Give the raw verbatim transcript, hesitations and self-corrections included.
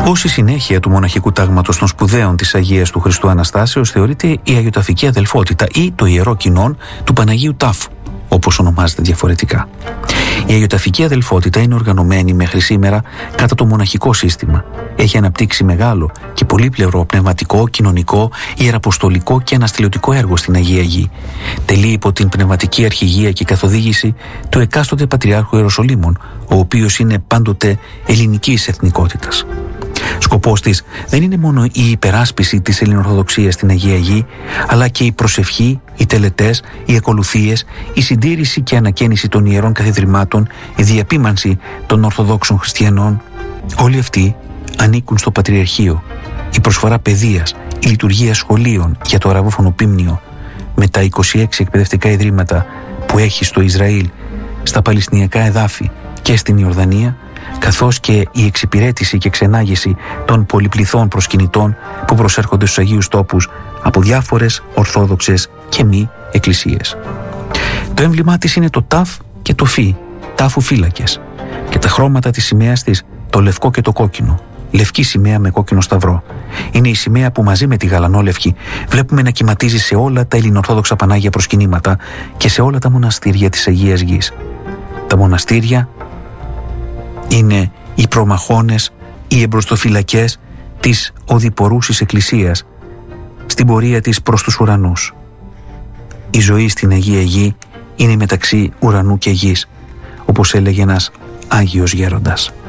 Ως η συνέχεια του μοναχικού τάγματος των σπουδαίων της Αγίας του Χριστού Αναστάσεως θεωρείται η Αγιοταφική Αδελφότητα ή το Ιερό Κοινόν του Παναγίου Τάφου, όπως ονομάζεται διαφορετικά. Η Αγιοταφική Αδελφότητα είναι οργανωμένη μέχρι σήμερα κατά το μοναχικό σύστημα. Έχει αναπτύξει μεγάλο και πολύπλευρο πνευματικό, κοινωνικό, ιεραποστολικό και αναστηλωτικό έργο στην Αγία Γη. Τελεί υπό την πνευματική αρχηγία και καθοδήγηση του εκάστοτε Πατριάρχου Ιεροσολύμων, ο οποίος είναι πάντοτε ελληνικής εθνικότητας. Σκοπός της δεν είναι μόνο η υπεράσπιση της ελληνορθοδοξίας στην Αγία Γη, αλλά και η προσευχή, οι τελετές, οι ακολουθίες, η συντήρηση και ανακαίνιση των ιερών καθιδρυμάτων, η διαπίμανση των Ορθοδόξων Χριστιανών. Όλοι αυτοί ανήκουν στο Πατριαρχείο. Η προσφορά παιδείας, η λειτουργία σχολείων για το αραβόφωνο Πίμνιο, με τα είκοσι έξι εκπαιδευτικά ιδρύματα που έχει στο Ισραήλ, στα Παλαιστινιακά εδάφη και στην Ιορδανία, καθώς και η εξυπηρέτηση και ξενάγηση των πολυπληθών προσκυνητών που προσέρχονται στους Αγίους Τόπους από διάφορες ορθόδοξες και μη εκκλησίες. Το έμβλημά της είναι το τάφ και το φι, τάφου φύλακες, και τα χρώματα της σημαίας της το λευκό και το κόκκινο, λευκή σημαία με κόκκινο σταυρό. Είναι η σημαία που μαζί με τη γαλανόλευκη βλέπουμε να κυματίζει σε όλα τα ελληνορθόδοξα πανάγια προσκυνήματα και σε όλα τα μοναστήρια της Αγίας Γης. Τα μοναστήρια είναι οι προμαχώνες, οι εμπροστοφυλακές της οδηπορούσης εκκλησίας στην πορεία της προς τους ουρανούς. Η ζωή στην Αγία Γη είναι μεταξύ ουρανού και γης, όπως έλεγε ένας Άγιος Γέροντας.